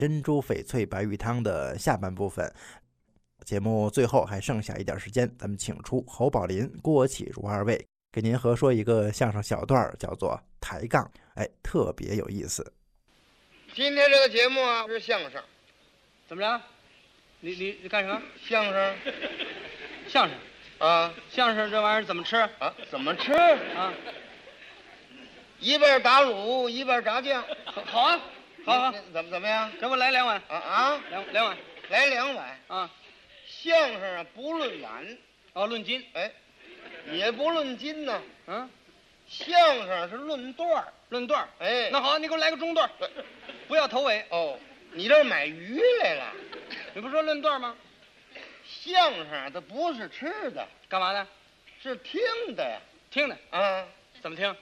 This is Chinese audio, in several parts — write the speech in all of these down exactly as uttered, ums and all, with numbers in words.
珍珠翡翠白玉汤的下半部分。节目最后还剩下一点时间，咱们请出侯宝林、郭启儒二位给您合说一个相声小段，叫做抬杠，哎，特别有意思。 今天这个节目啊是相声， 怎么着？你你你干什么？ 相声相声啊， 相声这玩意儿怎么吃啊？怎么吃啊？ 一半打卤，一半炸酱。 好好啊，好好， 怎么怎么样？ 给我来两碗啊啊， 两两碗来两碗啊。 相声啊不论碗， 哦，论斤， 哎，也不论斤呢。 嗯， 相声是论段儿， 论段儿。 哎， 那好，你给我来个中段儿，不要头尾。 哦，你这儿买鱼来了？ 你不是说论段吗？ 相声它不是吃的， 干嘛的？ 是听的呀。 听的啊？ 怎么听？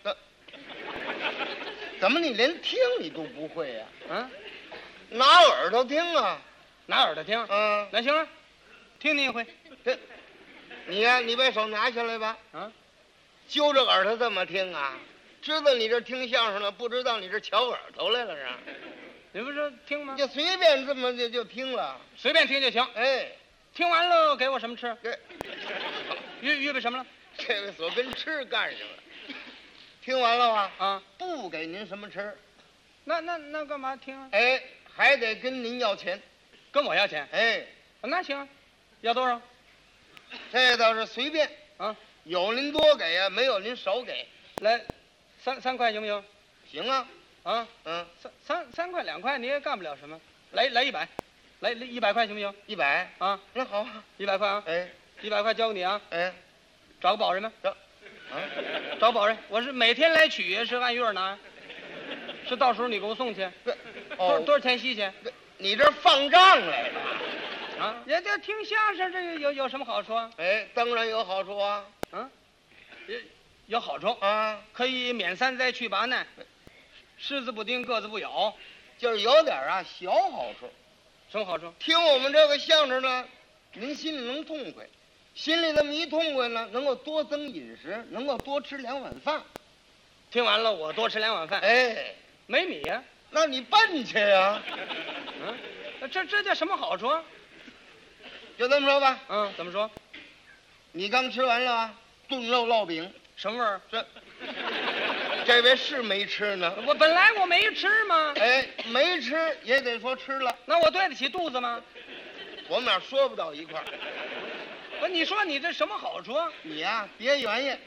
怎么你连听你都不会呀？ 嗯， 拿耳朵听啊。 拿耳朵听。 嗯， 那行了，听你一回。 这，你呀、啊，你把手拿下来吧。 啊， 揪着耳朵这么听啊？知道你这听相声了，不知道你这瞧耳朵来了是吧？ 你不是听吗？ 就随便这么就就听了， 随便听就行。 哎， 听完了给我什么吃？ 这预预备什么了？ 这位所跟吃干什么？听完了吧？ 啊， 不给您什么吃。 那那那干嘛听啊？ 哎，还得跟您要钱。 跟我要钱？ 哎， 那行，要多少？ 这倒是随便啊， 有您多给呀、啊，没有您少给。 来，三三块行不行？ 行啊。 啊， 嗯， 三三三块两块你也干不了什么，来来一百，来一百块行不行？ 一百啊， 那好啊， 一百块啊， 哎， 一百块交给你啊， 哎， 找个保人吗？ 找，啊， 找保人，我是每天来取，是按月拿，是到时候你给我送去， 这， 多哦， 多少钱息去？ 你这放账来了？ 啊，人家听相声这有有什么好处啊？ 哎，当然有好处啊， 啊，有有好处啊， 可以免三灾去八难，虱子不叮，个子不咬， 就是有点啊小好处。 什么好处？ 听我们这个相声呢，您心里能痛快，心里这么一痛快呢，能够多增饮食，能够多吃两碗饭。 听完了我多吃两碗饭。 哎， 没米呀、啊？ 那你奔去呀、 嗯，这这叫什么好处啊？ 就这么说吧。 嗯，怎么说？ 你刚吃完了啊，炖肉烙饼， 什么味儿？ 这这位是没吃呢。 我本来我没吃嘛。 哎，没吃也得说吃了。 那我对得起肚子吗？ 我们俩说不到一块儿。 不，你说你这什么好处啊？ 你呀、啊，别原因。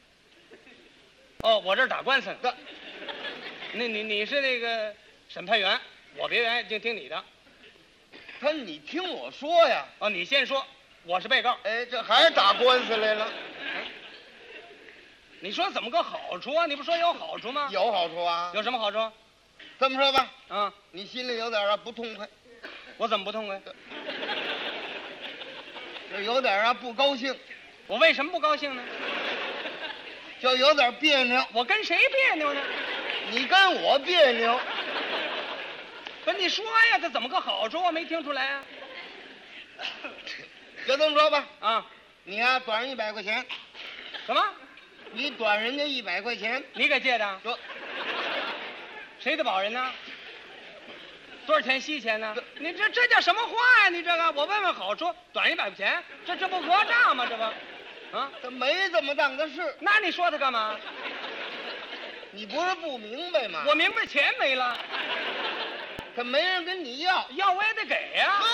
哦，我这儿打官司呢。 这， 那你你是那个审判员，我别原因，就听你的。 他你听我说呀。 哦，你先说，我是被告。 哎，这还是打官司来了。 你说怎么个好处啊？你不说有好处吗？ 有好处啊。 有什么好处？ 这么说吧， 啊， 你心里有点啊不痛快， 我怎么不痛快？ 就有点啊不高兴， 我为什么不高兴呢？ 就有点别扭。 我跟谁别扭呢？ 你跟我别扭。 不是你说呀，这怎么个好处？我没听出来啊。 就这么说吧， 啊， 你呀、短人一百块钱， 什么？ 你短人家一百块钱， 你给借的？ 说谁的保人呢？多少钱息钱呢？你这这叫什么话呀？你这个，我问问好处，短一百块钱，这这不讹诈吗？这不，啊， 他没这么当的事。 那你说他干嘛？ 你不是不明白吗？ 我明白钱没了， 他没人跟你要， 要我也得给呀、 啊。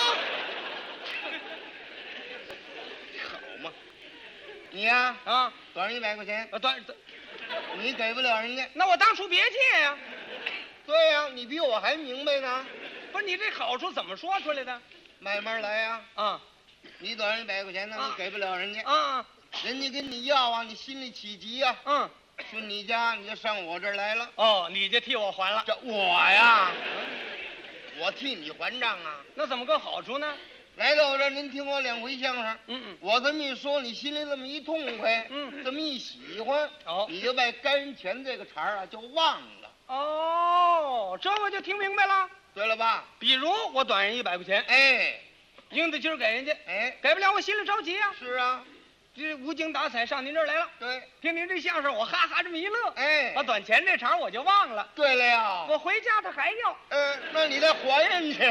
好嘛，你呀、 啊。啊， 短人一百块钱， 啊，短， 你给不了人家。 那我当初别借呀、 对呀、你比我还明白呢。 不是你这好处怎么说出来的？ 慢慢来呀、 啊你短人一百块钱呢， 啊你给不了人家， 啊人家跟你要啊，你心里起急呀、 嗯， 去你家你就上我这儿来了。 哦，你就替我还了， 这我呀，我替你还账啊。 那怎么个好处呢？ 来到我这儿，您听我两回相声， 嗯嗯， 我这么一说，你心里这么一痛快， 嗯这么一喜欢， 哦你就把该人钱这个茬儿啊就忘了， 哦，这我就听明白了。 对了吧？ 比如我短人一百块钱， 哎， 应得今儿给人家， 哎， 给不了我心里着急啊。 是啊， 这无精打采上您这儿来了。 对， 听您这相声，我哈哈这么一乐， 哎， 把短钱这茬我就忘了。 对了呀， 我回家他还要。 呃，那你再还人去。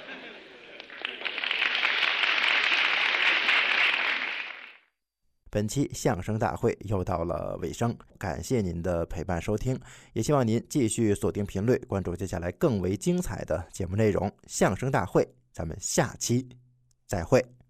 本期相声大会又到了尾声，感谢您的陪伴收听，也希望您继续锁定频率，关注接下来更为精彩的节目内容。相声大会，咱们下期再会。